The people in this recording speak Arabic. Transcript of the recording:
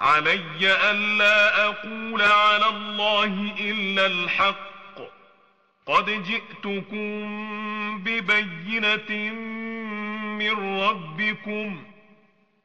علي ألا أقول على الله إلا الحق، قد جئتكم ببينة من ربكم،